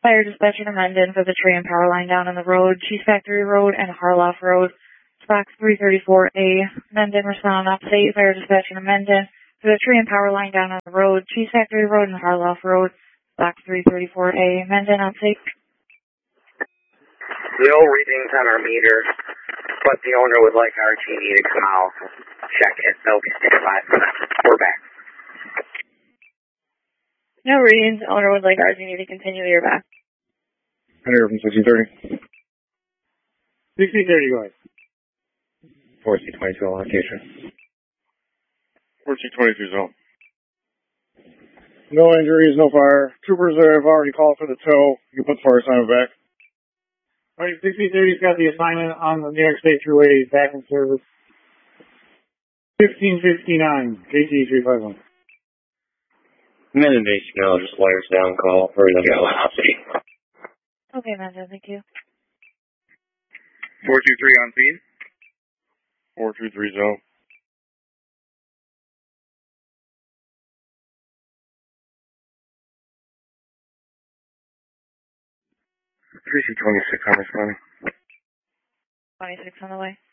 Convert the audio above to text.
Fire dispatcher to Mendon for the tree and power line down on the road, Cheese Factory Road and Harloff Road. Box 334A, Mendon, respond update. Fire dispatcher to Mendon for the tree and power line down on the road, Cheese Factory Road and Harloff Road. Box 334A, Mendon, update. No readings on our meter, but the owner would like RG&E to come out and check it. They'll be 5 minutes. We're back. No readings. Owner would like RG&E to continue. You're back. Hunter from 1630. 1630, go ahead. 4C22 on location. 4C22 zone. No injuries, no fire. Troopers have already called for the tow. You can put the fire assignment back. All right, 1630's got the assignment on the New York State Thruway back in service. 1559, KT 351. Mendon base now, just wires down, call, hurry up, go, update. Okay, Mendon, thank you. 423 on scene. 423 zone. CC26 on responding. 26 on the way.